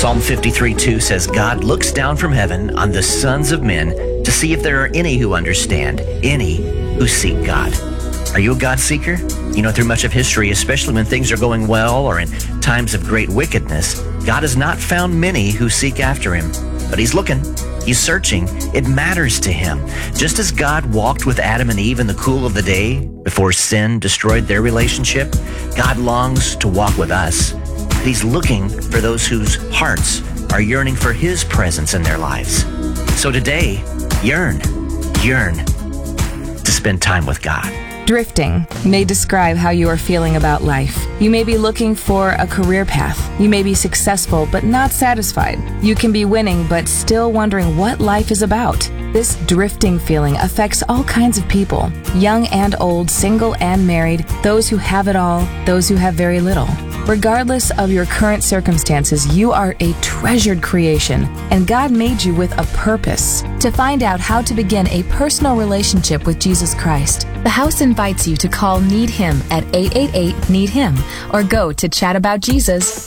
Psalm 53:2 says, God looks down from heaven on the sons of men to see if there are any who understand, any who seek God. Are you a God seeker? You know, through much of history, especially when things are going well or in times of great wickedness, God has not found many who seek after him. But he's looking. He's searching. It matters to him. Just as God walked with Adam and Eve in the cool of the day before sin destroyed their relationship, God longs to walk with us. He's looking for those whose hearts are yearning for his presence in their lives. So today, yearn to spend time with God. Drifting may describe how you are feeling about life. You may be looking for a career path. You may be successful but not satisfied. You can be winning but still wondering what life is about. This drifting feeling affects all kinds of people, young and old, single and married, those who have it all, those who have very little. Regardless of your current circumstances, you are a treasured creation, and God made you with a purpose. To find out how to begin a personal relationship with Jesus Christ, the house invites you to call Need Him at 888-NEED-HIM or go to chataboutjesus.com.